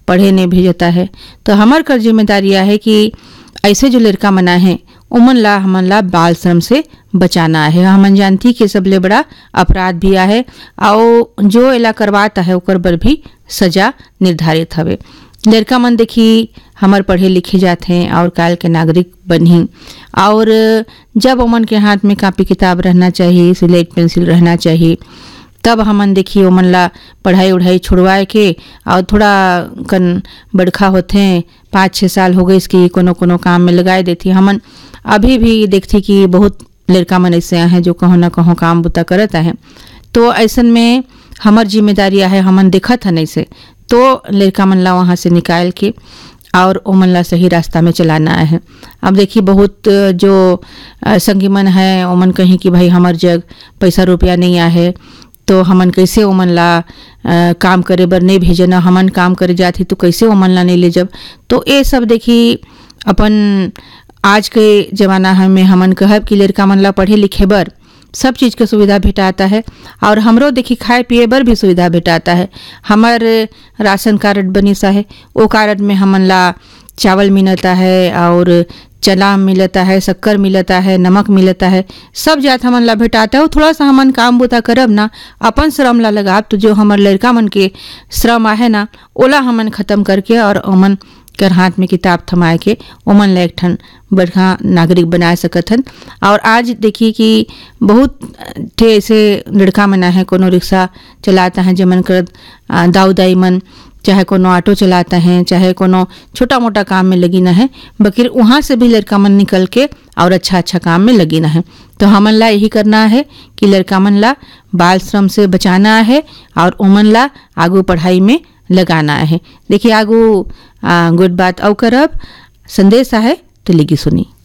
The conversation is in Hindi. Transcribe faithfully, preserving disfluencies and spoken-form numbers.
पढ़े नहीं भेजता है। तो हमार कर जिम्मेदारी है कि ऐसे जो लड़का मना है उमन ला हमन ला बाल श्रम से बचाना है। हमन जानती कि सबले बड़ा अपराध भी है और जो एला करवाता है ओकर बर भी सजा निर्धारित हवे। लड़का मन देखी हमर पढ़े लिखे जाते हैं और काल के नागरिक बनी, और जब ओमन के हाथ में कापी किताब रहना चाहिए, स्लेट पेंसिल रहना चाहिए, तब हमन देखिए ओमन ला पढ़ाई उढ़ाई छुड़वाए के और थोड़ा कन बड़खा होते हैं, पाँच छः साल हो गए इसकी कोनो कोनो काम में लगाए देती। हमन अभी भी देखती कि बहुत लड़का मन ऐसे हैं जो कहो ना कहो काम बुता करत है। तो ऐसन में हमर जिम्मेदारी है हमन देखत हन ऐसे तो लड़का मन ला वहाँ से निकाल के और ओमन ला सही रास्ता में चलाना है। अब देखिए बहुत जो संगी मन है ओमन कहीं कि भाई हमार जग पैसा रुपया नहीं आहे तो हमन कैसे ओमन ला आ, काम करे बर नहीं भेजे ना, हमन काम करे जाती तो कैसे ओमन ला नहीं ले जब। तो ये सब देखी अपन आज के जमाना में हमन कहब कि लड़का मन ला पढ़े लिखे बर सब चीज़ के सुविधा भेटाता है और हमरो देखी खाए पिए बर भी सुविधा भेटाता है। हमार राशन कार्ड बनीसा है, वो कार्ड में हमन ला चावल मिलता है और चना मिलता है, शक्कर मिलता है, नमक मिलता है, सब जात हमन ला भेटाता है। थोड़ा सा हमन काम बुता करब ना, अपन श्रम ला लगाब तो जो हमार लड़का मन के श्रम आहे ना ओला हमन खत्म करके और ओमन कर हाथ में किताब थमाए के ओमन ला एक ठन बढ़िया नागरिक बना सकत हन। और आज देखिए कि बहुत ठे ऐसे लड़का मन है कोनो रिक्शा चलाता है जमन कर दाऊ दाई मन, चाहे कोनो ऑटो चलाता है, चाहे कोनो छोटा मोटा काम में लगी ना है, बकिर वहाँ से भी लड़का मन निकल के और अच्छा अच्छा काम में लगी ना है। तो हमन ला यही करना है कि लड़का मन ला बाल श्रम से बचाना है और ओमन ला आगू पढ़ाई में लगाना है। देखिए आगू गुड बात औ करब संदेश है तो लिगी सुनी।